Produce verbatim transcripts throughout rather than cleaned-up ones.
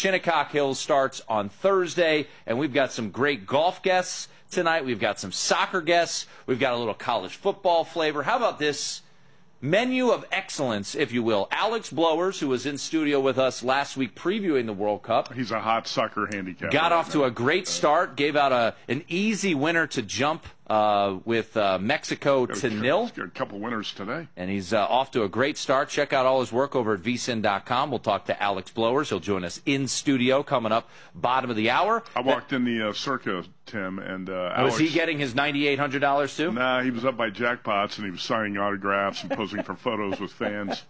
Shinnecock Hills starts on Thursday, and we've got some great golf guests tonight. We've got some soccer guests. We've got a little college football flavor. How about this menu of excellence, if you will? Alex Blowers, who was in studio with us last week previewing the World Cup. He's a hot soccer handicapper. Got right off now. to a great start, gave out a an easy winner to jump uh, with uh, Mexico Got to a, nil. He's got a couple winners today. And he's uh, off to a great start. Check out all his work over at V S I N dot com. We'll talk to Alex Blowers. He'll join us in studio coming up bottom of the hour. I walked in the uh, Circa, Tim, and uh, Was Alex, he getting his nine thousand eight hundred dollars too? Nah, he was up by jackpots, and he was signing autographs and posing for photos with fans.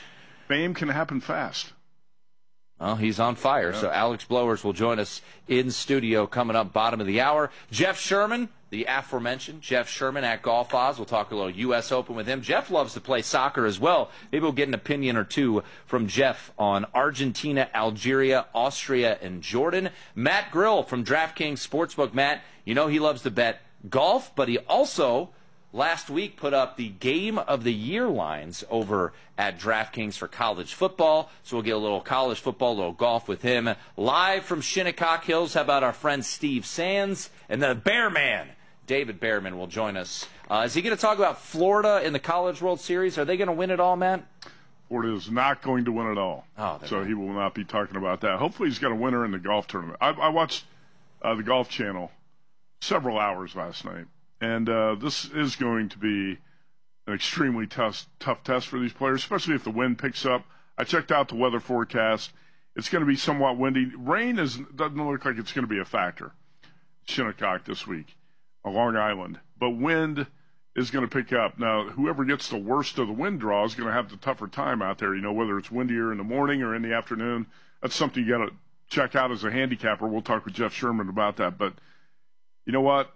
Fame can happen fast. Well, he's on fire. Yeah. So Alex Blowers will join us in studio coming up bottom of the hour. Jeff Sherman, the aforementioned Jeff Sherman at Golf Oz. We'll talk a little U S Open with him. Jeff loves to play soccer as well. Maybe we'll get an opinion or two from Jeff on Argentina, Algeria, Austria, and Jordan. Matt Grill from DraftKings Sportsbook. Matt, you know he loves to bet golf, but he also last week put up the Game of the Year lines over at DraftKings for college football. So we'll get a little college football, a little golf with him. Live from Shinnecock Hills, how about our friend Steve Sands? And the Bear Man, David Bearman, will join us. Uh, is he going to talk about Florida in the College World Series? Are they going to win it all, Matt? Florida is not going to win it all. Oh, so he will not be talking about that. Hopefully he's got a winner in the golf tournament. I, I watched uh, the Golf Channel several hours last night. And uh, this is going to be an extremely tough, tough test for these players, especially if the wind picks up. I checked out the weather forecast. It's going to be somewhat windy. Rain is, doesn't look like it's going to be a factor. Shinnecock this week, on Long Island. But wind is going to pick up. Now, whoever gets the worst of the wind draw is going to have the tougher time out there, you know, whether it's windier in the morning or in the afternoon. That's something you got to check out as a handicapper. We'll talk with Jeff Sherman about that. But you know what?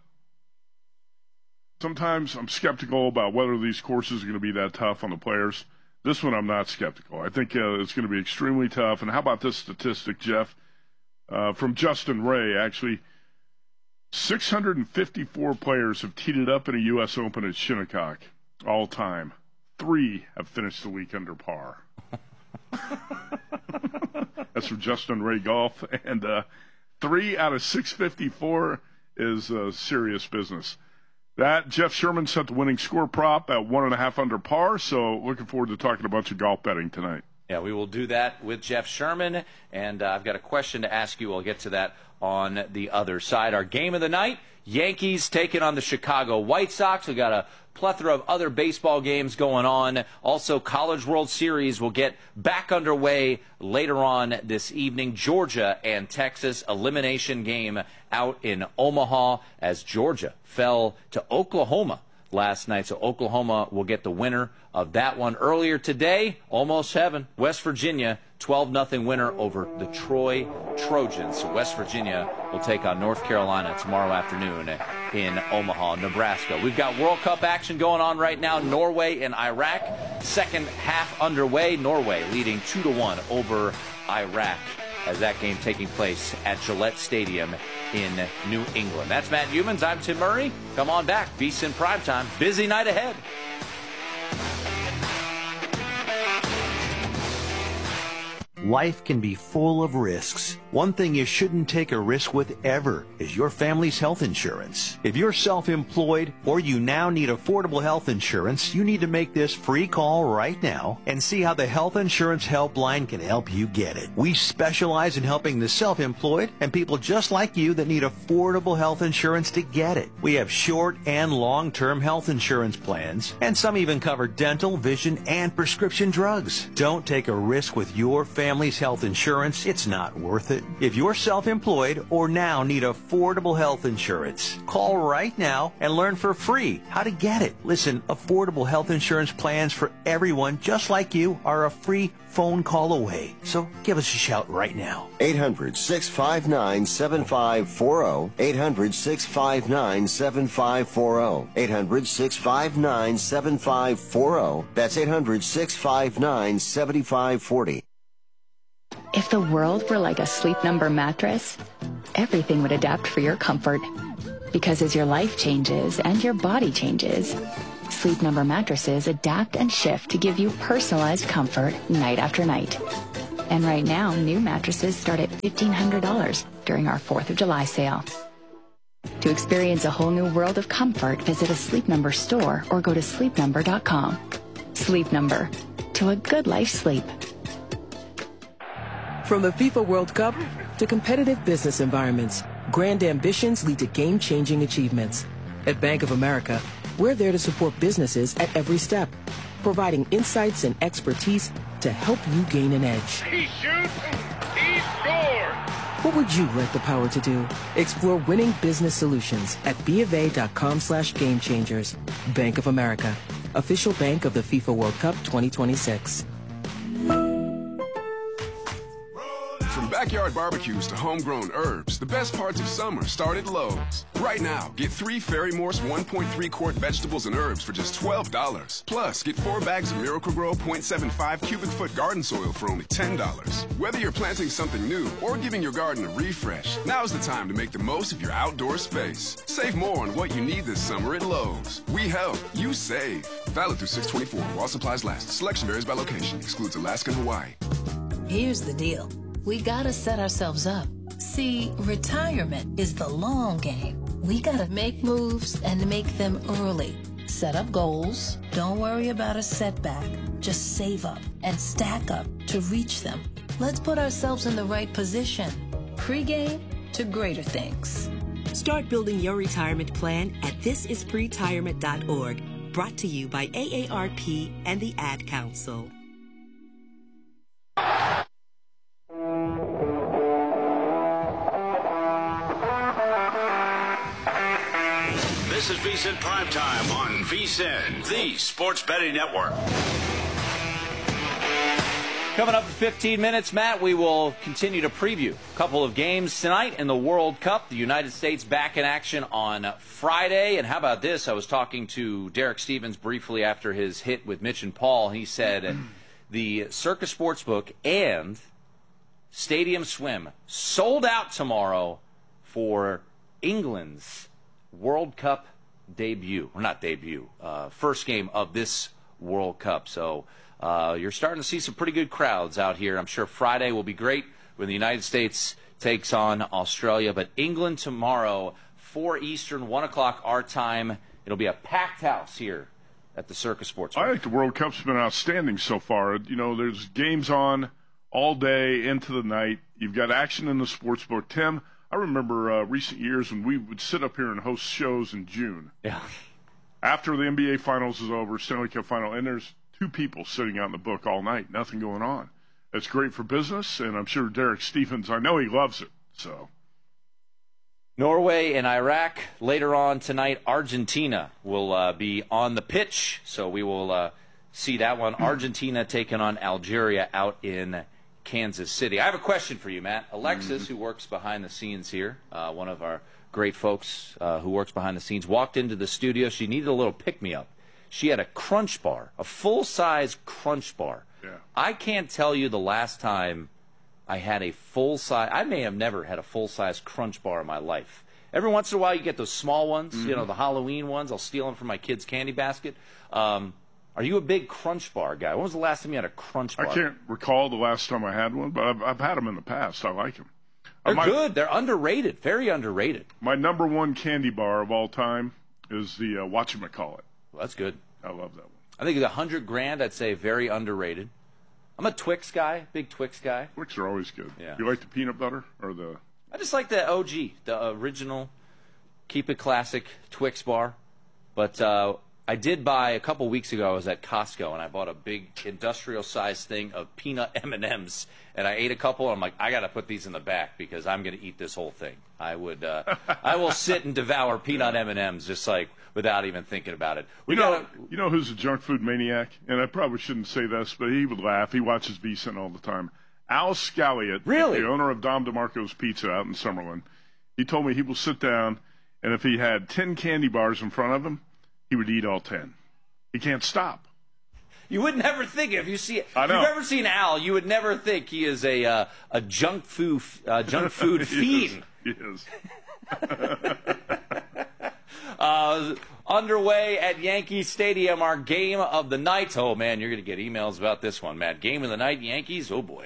Sometimes I'm skeptical about whether these courses are going to be that tough on the players. This one I'm not skeptical. I think uh, it's going to be extremely tough. And how about this statistic, Jeff, uh, from Justin Ray, actually. six hundred fifty-four players have teed it up in a U S Open at Shinnecock all time. Three have finished the week under par. That's from Justin Ray Golf. And uh, three out of six fifty-four is uh, serious business. That, Jeff Sherman set the winning score prop at one and a half under par, so looking forward to talking a bunch of golf betting tonight. Yeah, we will do that with Jeff Sherman, and uh, I've got a question to ask you. I'll get to that on the other side. Our game of the night, Yankees taking on the Chicago White Sox. We've got a plethora of other baseball games going on. Also, College World Series will get back underway later on this evening. Georgia and Texas, elimination game out in Omaha as Georgia fell to Oklahoma last night. So Oklahoma will get the winner of that one. Earlier today, almost heaven, West Virginia, twelve nothing winner over the Troy Trojans. So West Virginia will take on North Carolina tomorrow afternoon in Omaha, Nebraska. We've got World Cup action going on right now. Norway and Iraq. Second half underway. Norway leading two to one over Iraq as that game taking place at Gillette Stadium in New England. That's Matt Humans. I'm Tim Murray. Come on back. V S I N Primetime. Busy night ahead. Life can be full of risks. One thing you shouldn't take a risk with ever is your family's health insurance. If you're self-employed or you now need affordable health insurance, you need to make this free call right now and see how the Health Insurance Helpline can help you get it. We specialize in helping the self-employed and people just like you that need affordable health insurance to get it. We have short and long-term health insurance plans, and some even cover dental, vision, and prescription drugs. Don't take a risk with your family. Family's health insurance, it's not worth it. If you're self-employed or now need affordable health insurance, call right now and learn for free how to get it. Listen, affordable health insurance plans for everyone just like you are a free phone call away. So give us a shout right now. eight hundred, six five nine, seven five four zero. eight hundred, six five nine, seven five four zero. eight hundred, six five nine, seven five four zero. That's eight hundred, six five nine, seven five four zero. If the world were like a Sleep Number mattress, everything would adapt for your comfort. Because as your life changes and your body changes, Sleep Number mattresses adapt and shift to give you personalized comfort night after night. And right now, new mattresses start at fifteen hundred dollars during our fourth of July sale. To experience a whole new world of comfort, visit a Sleep Number store or go to sleep number dot com. Sleep Number. To a good life's sleep. From the FIFA World Cup to competitive business environments, grand ambitions lead to game-changing achievements. At Bank of America, we're there to support businesses at every step, providing insights and expertise to help you gain an edge. He shoots, he scores! What would you like the power to do? Explore winning business solutions at BofA.com slash game changers. Bank of America, official bank of the FIFA World Cup twenty twenty-six. From backyard barbecues to homegrown herbs, the best parts of summer start at Lowe's. Right now, get three Fairy Morse one point three quart vegetables and herbs for just twelve dollars. Plus, get four bags of Miracle-Gro point seven five cubic foot garden soil for only ten dollars. Whether you're planting something new or giving your garden a refresh, now's the time to make the most of your outdoor space. Save more on what you need this summer at Lowe's. We help, you save. Valid through six twenty-four while supplies last. Selection varies by location. Excludes Alaska and Hawaii. Here's the deal. We gotta set ourselves up. See, retirement is the long game. We gotta make moves and make them early. Set up goals. Don't worry about a setback. Just save up and stack up to reach them. Let's put ourselves in the right position. Pre-game to greater things. Start building your retirement plan at this is pretirement dot org. Brought to you by A A R P and the Ad Council. This is VSiN Primetime on VSiN, the Sports Betting Network. Coming up in fifteen minutes, Matt, we will continue to preview a couple of games tonight in the World Cup. The United States back in action on Friday. And how about this? I was talking to Derek Stevens briefly after his hit with Mitch and Paul. He said the Circa Sportsbook and Stadium Swim sold out tomorrow for England's World Cup debut, or not debut, uh, first game of this World Cup. So uh, you're starting to see some pretty good crowds out here. I'm sure Friday will be great when the United States takes on Australia. But England tomorrow, four Eastern, one o'clock our time. It'll be a packed house here at the Circa Sports. I think the World Cup's been outstanding so far. You know, there's games on all day into the night. You've got action in the sports book. Tim, I remember uh, recent years when we would sit up here and host shows in June. Yeah. After the N B A Finals is over, Stanley Cup Final, and there's two people sitting out in the book all night, nothing going on. It's great for business, and I'm sure Derek Stevens, I know he loves it. So, Norway and Iraq later on tonight. Argentina will uh, be on the pitch, so we will uh, see that one. Argentina taking on Algeria out in Kansas City. I have a question for you, Matt. Alexis, mm-hmm. who works behind the scenes here, uh, one of our great folks uh, who works behind the scenes, walked into the studio. She needed a little pick-me-up. She had a Crunch Bar, a full-size Crunch Bar. Yeah. I can't tell you the last time I had a full-size, I may have never had a full-size Crunch Bar in my life. Every once in a while you get those small ones, mm-hmm. you know, the Halloween ones. I'll steal them from my kid's candy basket. Um, Are you a big Crunch Bar guy? When was the last time you had a Crunch Bar? I can't recall the last time I had one, but I've, I've had them in the past. I like them. They're uh, my, good. They're underrated. Very underrated. My number one candy bar of all time is the uh, Whatchamacallit. Well, that's good. I love that one. I think the hundred grand, I'd say, very underrated. I'm a Twix guy, big Twix guy. Twix are always good. Yeah. You like the peanut butter or the? I just like the O G, the original, keep it classic Twix bar. But uh, I did buy a couple weeks ago. I was at Costco and I bought a big industrial-sized thing of peanut M and M's, and I ate a couple. And I'm like, I got to put these in the back because I'm going to eat this whole thing. I would, uh, I will sit and devour peanut M and M's just like without even thinking about it. We you know, gotta, you know who's a junk food maniac? And I probably shouldn't say this, but he would laugh. He watches VSiN all the time. Al Scalliot, really? the owner of Dom DeMarco's Pizza out in Summerlin, he told me he will sit down, and if he had ten candy bars in front of him, he would eat all ten. He can't stop. You would never think it. If you see, I know. If you've ever seen Al, you would never think he is a uh, a junk food uh, junk food fiend. He is. uh, underway at Yankee Stadium, our game of the night. Oh man, you're going to get emails about this one, Matt. Game of the night, Yankees. Oh boy.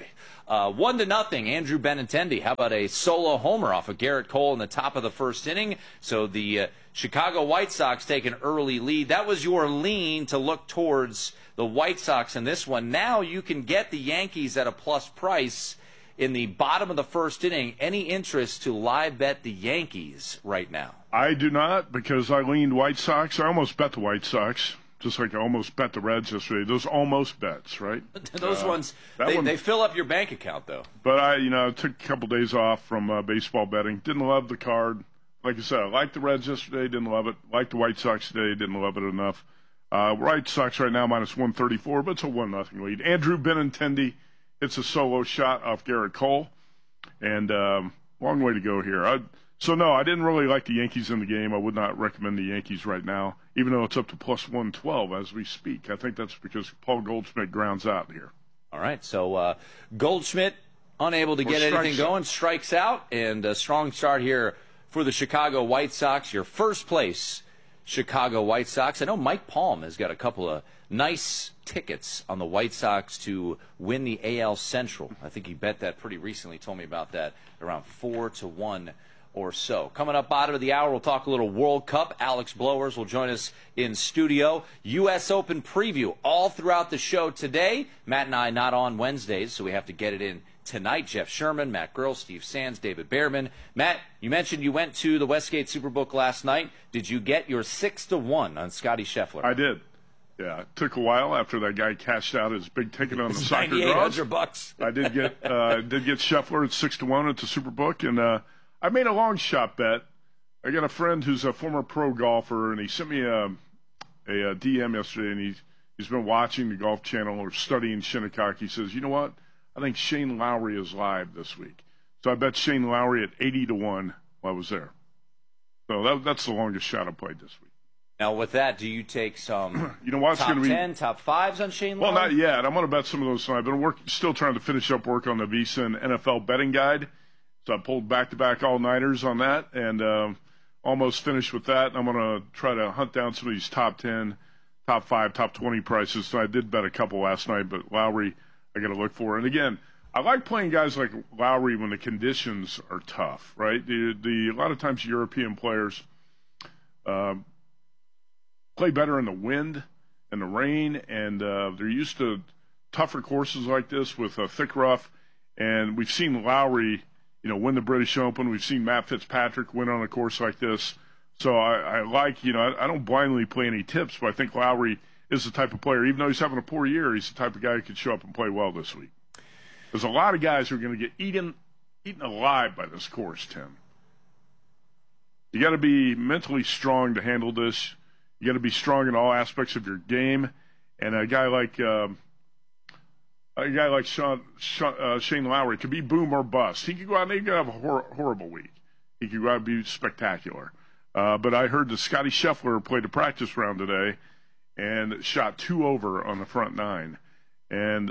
Uh, one to nothing, Andrew Benintendi. How about a solo homer off of Garrett Cole in the top of the first inning? So the uh, Chicago White Sox take an early lead. That was your lean to look towards the White Sox in this one. Now you can get the Yankees at a plus price in the bottom of the first inning. Any interest to live bet the Yankees right now? I do not, because I leaned White Sox. I almost bet the White Sox, just like I almost bet the Reds yesterday. Those almost bets, right? Those uh, ones, they, one, they fill up your bank account, though. But I, you know, took a couple days off from uh, baseball betting. Didn't love the card. Like I said, I liked the Reds yesterday, didn't love it. Liked the White Sox today, didn't love it enough. Uh, White Sox right now minus one thirty-four, but it's a one nothing lead. Andrew Benintendi hits a solo shot off Garrett Cole, and um, long way to go here. I, so, no, I didn't really like the Yankees in the game. I would not recommend the Yankees right now, even though it's up to plus one twelve as we speak. I think that's because Paul Goldschmidt grounds out here. All right, so uh, Goldschmidt unable to get anything going, strikes out, and a strong start here for the Chicago White Sox. Your first place Chicago White Sox. I know Mike Palm has got a couple of nice tickets on the White Sox to win the A L Central. I think he bet that pretty recently, told me about that, around four to one or so. Coming up bottom of the hour, we'll talk a little World Cup. Alex Blowers will join us in studio. U S Open preview all throughout the show today. Matt and I not on Wednesdays, so we have to get it in tonight. Jeff Sherman, Matt Grill, Steve Sands, David Behrman. Matt, you mentioned you went to the Westgate Superbook last night. Did you get your six to one on Scotty Scheffler? I did. Yeah, it took a while after that guy cashed out his big ticket on the soccer draws. ninety-eight hundred bucks. I did get uh, did get Scheffler at six to one at the Superbook, and uh, I made a long shot bet. I got a friend who's a former pro golfer, and he sent me a, a, a D M yesterday, and he's he's been watching the Golf Channel or studying Shinnecock. He says, you know what? I think Shane Lowry is live this week. So I bet Shane Lowry at eighty to one while I was there. So that, that's the longest shot I played this week. Now, with that, do you take some you know what's top gonna be, ten, top fives on Shane Lowry? Well, not yet. I'm going to bet some of those. So I've been work, still trying to finish up work on the VSiN N F L betting guide. So I pulled back-to-back all-nighters on that and um, almost finished with that. I'm going to try to hunt down some of these top ten, top five, top twenty prices. So I did bet a couple last night, but Lowry I got to look for. And, again, I like playing guys like Lowry when the conditions are tough, right? The, the, a lot of times European players uh, – play better in the wind and the rain, and uh, they're used to tougher courses like this with a thick rough. And we've seen Lowry, you know, win the British Open. We've seen Matt Fitzpatrick win on a course like this. So I, I like, you know, I, I don't blindly play any tips, but I think Lowry is the type of player, even though he's having a poor year, he's the type of guy who could show up and play well this week. There's a lot of guys who are going to get eaten, eaten alive by this course, Tim. You got to be mentally strong to handle this. You got to be strong in all aspects of your game, and a guy like um, a guy like Sean, Sean, uh, Shane Lowry could be boom or bust. He could go out and he could have a hor- horrible week. He could go out and be spectacular. Uh, but I heard that Scotty Scheffler played a practice round today and shot two over on the front nine, and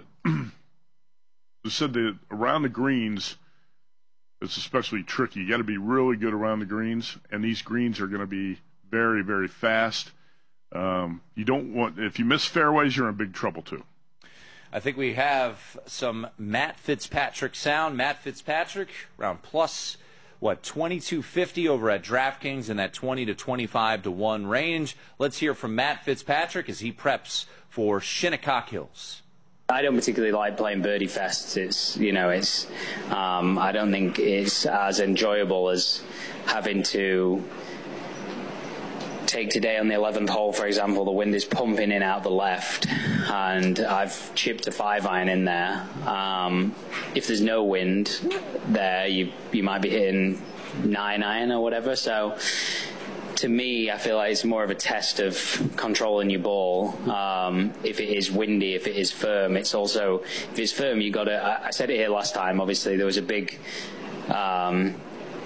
they said that around the greens it's especially tricky. You got to be really good around the greens, and these greens are going to be very, very fast. Um, you don't want, if you miss fairways, you're in big trouble too. I think we have some Matt Fitzpatrick sound. Matt Fitzpatrick around plus, what, twenty-two fifty over at DraftKings in that twenty to twenty-five to one range. Let's hear from Matt Fitzpatrick as he preps for Shinnecock Hills. I don't particularly like playing birdie fests. It's, you know, it's, um, I don't think it's as enjoyable as having to take today on the eleventh hole, for example. The wind is pumping in out the left, and I've chipped a five iron in there. Um, if there's no wind there, you you might be hitting nine iron or whatever. So to me, I feel like it's more of a test of controlling your ball. Um, if it is windy, if it is firm, it's also, if it's firm, you got to, I, I said it here last time, obviously there was a big, um,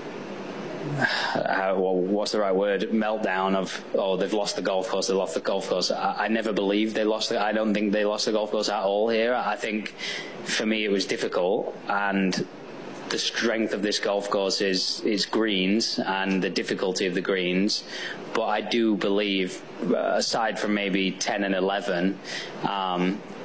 Uh, well, what's the right word? Meltdown of, oh, they've lost the golf course, they lost the golf course. I, I never believed they lost it. I don't think they lost the golf course at all here. I think for me it was difficult, and the strength of this golf course is, is greens and the difficulty of the greens. But I do believe, uh, aside from maybe ten and eleven, um,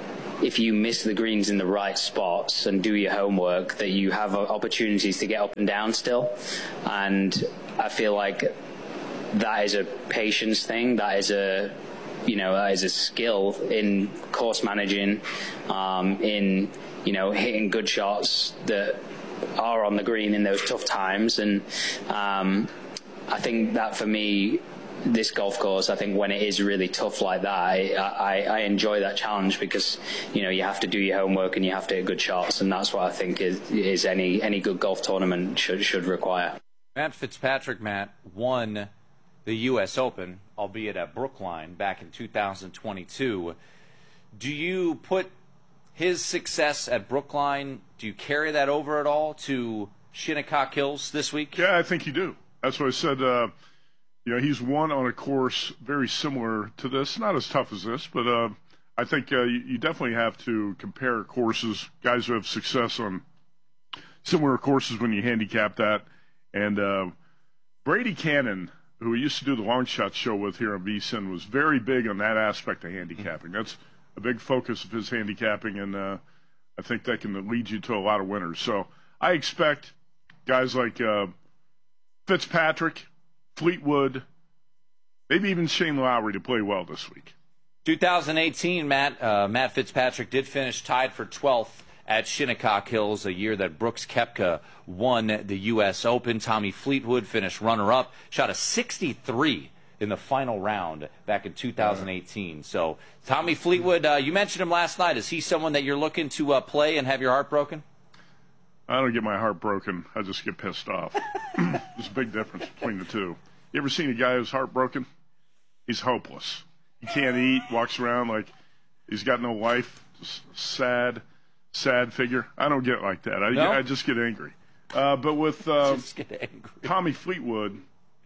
if you miss the greens in the right spots and do your homework, that you have opportunities to get up and down still. And I feel like that is a patience thing. That is a, you know, that is a skill in course managing, um, in, you know, hitting good shots that are on the green in those tough times. And um, I think that for me, this golf course, I think when it is really tough like that, I, I, I enjoy that challenge because, you know, you have to do your homework and you have to hit good shots, and that's what I think is, is any any good golf tournament should should require. Matt Fitzpatrick, Matt, won the U S Open, albeit at Brookline, back in two thousand twenty-two. Do you put his success at Brookline, do you carry that over at all to Shinnecock Hills this week? Yeah, I think you do. That's what I said. Uh, you know, he's won on a course very similar to this, not as tough as this, but uh, I think uh, you, you definitely have to compare courses, guys who have success on similar courses when you handicap that. And uh, Brady Cannon, who we used to do the long shot show with here on V S I N, was very big on that aspect of handicapping. That's a big focus of his handicapping, and uh, I think that can lead you to a lot of winners. So I expect guys like uh, Fitzpatrick, Fleetwood, maybe even Shane Lowry to play well this week. two thousand eighteen, Matt, uh, Matt Fitzpatrick did finish tied for twelfth at Shinnecock Hills, a year that Brooks Koepka won the U S Open. Tommy Fleetwood finished runner-up, shot a sixty-three in the final round back in two thousand eighteen. So Tommy Fleetwood, uh, you mentioned him last night. Is he someone that you're looking to uh, play and have your heart broken? I don't get my heart broken. I just get pissed off. There's a big difference between the two. You ever seen a guy who's heartbroken? He's hopeless. He can't eat, walks around like he's got no life. Just sad, sad figure. I don't get like that. I, no? I just get angry. Uh, but with uh, just get angry. Tommy Fleetwood,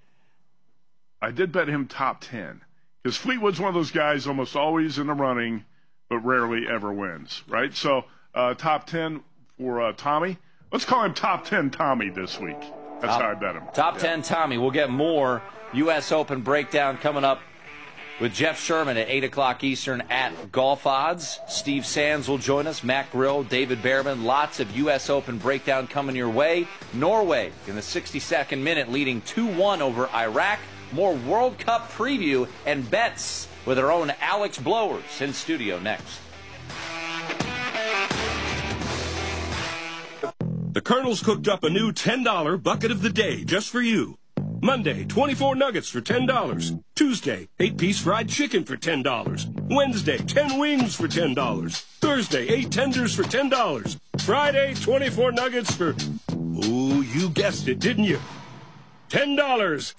I did bet him top ten. Because Fleetwood's one of those guys almost always in the running, but rarely ever wins, right? So uh, top ten for uh, Tommy. Let's call him top ten Tommy this week. That's top, how I bet him. Top yeah. ten Tommy. We'll get more U S Open breakdown coming up with Jeff Sherman at eight o'clock Eastern at Golf Odds. Steve Sands will join us, Matt Grill, David Behrman. Lots of U S Open breakdown coming your way. Norway in the sixty-second minute leading two one over Iraq. More World Cup preview and bets with our own Alex Blowers in studio next. The Colonel's cooked up a new ten dollar bucket of the day just for you. Monday, twenty-four nuggets for ten dollars. Tuesday, eight-piece fried chicken for ten dollars. Wednesday, ten wings for ten dollars. Thursday, eight tenders for ten dollars. Friday, twenty-four nuggets for... Ooh, you guessed it, didn't you? ten dollars.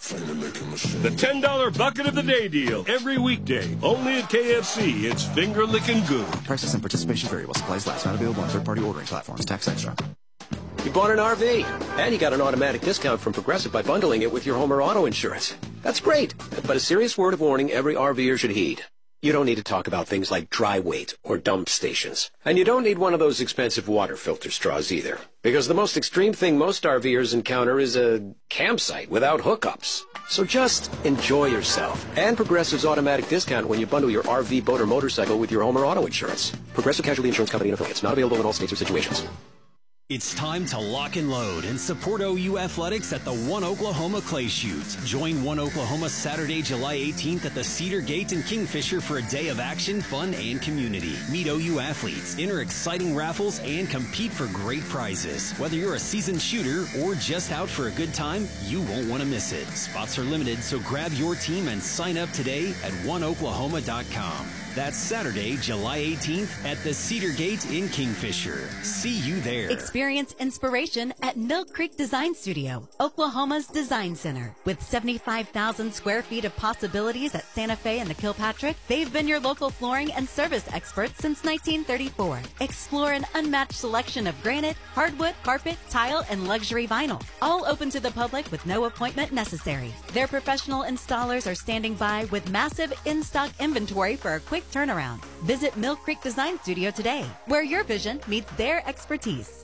The ten dollar bucket of the day deal. Every weekday. Only at K F C. It's finger licking good. Prices and participation variable. Supplies last. Not available on third-party ordering platforms. Tax extra. You bought an R V, and you got an automatic discount from Progressive by bundling it with your home or auto insurance. That's great, but a serious word of warning every RVer should heed. You don't need to talk about things like dry weight or dump stations. And you don't need one of those expensive water filter straws either. Because the most extreme thing most RVers encounter is a campsite without hookups. So just enjoy yourself. And Progressive's automatic discount when you bundle your R V, boat, or motorcycle with your home or auto insurance. Progressive Casualty Insurance Company and affiliates. Not available in all states or situations. It's time to lock and load and support O U Athletics at the One Oklahoma Clay Shoot. Join One Oklahoma Saturday, July eighteenth at the Cedar Gate in Kingfisher for a day of action, fun, and community. Meet O U athletes, enter exciting raffles, and compete for great prizes. Whether you're a seasoned shooter or just out for a good time, you won't want to miss it. Spots are limited, so grab your team and sign up today at one oklahoma dot com. That's Saturday, July eighteenth at the Cedar Gate in Kingfisher. See you there. Experience inspiration at Mill Creek Design Studio, Oklahoma's design center. With seventy-five thousand square feet of possibilities at Santa Fe and the Kilpatrick, they've been your local flooring and service experts since nineteen thirty-four. Explore an unmatched selection of granite, hardwood, carpet, tile, and luxury vinyl. All open to the public with no appointment necessary. Their professional installers are standing by with massive in-stock inventory for a quick turnaround. Visit Mill Creek Design Studio today, where your vision meets their expertise.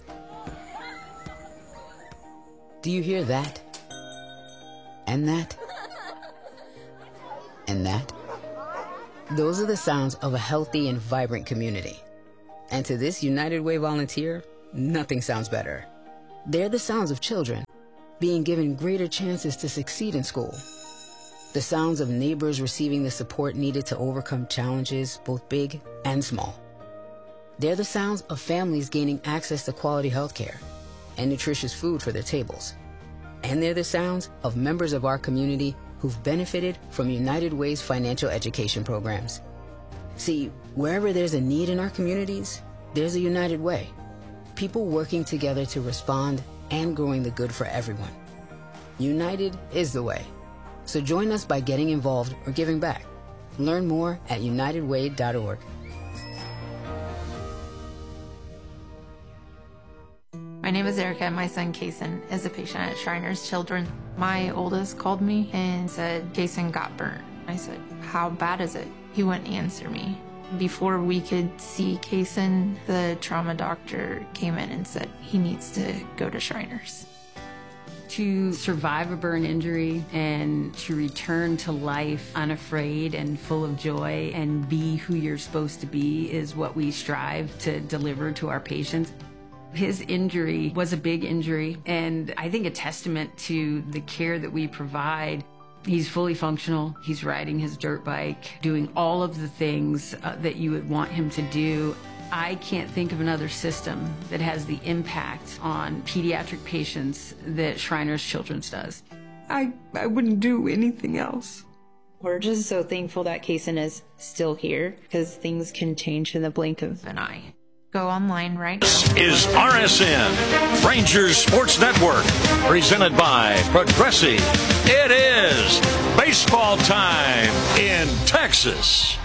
Do you hear that? And that? And that? Those are the sounds of a healthy and vibrant community. And to this United Way volunteer, nothing sounds better. They're the sounds of children being given greater chances to succeed in school. The sounds of neighbors receiving the support needed to overcome challenges, both big and small. They're the sounds of families gaining access to quality health care and nutritious food for their tables. And they're the sounds of members of our community who've benefited from United Way's financial education programs. See, wherever there's a need in our communities, there's a United Way. People working together to respond and growing the good for everyone. United is the way. So join us by getting involved or giving back. Learn more at united way dot org. My name is Erica, and my son Kason is a patient at Shriners Children. My oldest called me and said, Kason got burnt. I said, how bad is it? He wouldn't answer me. Before we could see Kason, the trauma doctor came in and said he needs to go to Shriners. To survive a burn injury and to return to life unafraid and full of joy and be who you're supposed to be is what we strive to deliver to our patients. His injury was a big injury, and I think a testament to the care that we provide. He's fully functional. He's riding his dirt bike, doing all of the things uh, that you would want him to do. I can't think of another system that has the impact on pediatric patients that Shriners Children's does. I, I wouldn't do anything else. We're just so thankful that Kason is still here, because things can change in the blink of an eye. Go online right now. This is R S N, Rangers Sports Network, presented by Progressive. It is baseball time in Texas.